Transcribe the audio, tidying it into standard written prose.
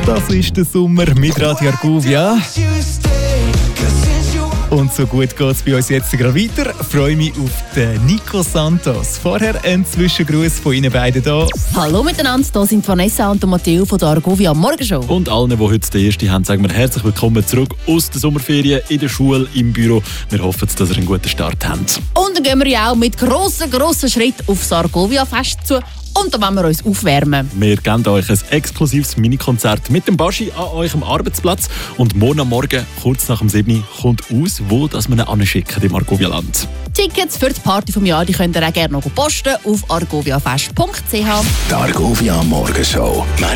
Das ist der Sommer mit Radio Argovia. Und so gut geht es bei uns jetzt gerade weiter. Ich freue mich auf den Nico Santos. Vorher ein Zwischengruß von Ihnen beiden hier. Hallo miteinander, hier sind Vanessa und Matteo von der Argovia Morgenshow. Und allen, die heute den ersten haben, sagen wir herzlich willkommen zurück aus der Sommerferien, in der Schule, im Büro. Wir hoffen, dass ihr einen guten Start habt. Und dann gehen wir ja auch mit grossen Schritten aufs Argovia-Fest zu. Und dann wollen wir uns aufwärmen. Wir geben euch ein exklusives Mini-Konzert mit dem Baschi an eurem Arbeitsplatz. Und morgen am Morgen, kurz nach dem 7. kommt aus, wo das wir ihn anschicken im Argovia-Land. Tickets für die Party vom Jahr die könnt ihr auch gerne noch posten auf argoviafest.ch. Die Argovia Morgenshow.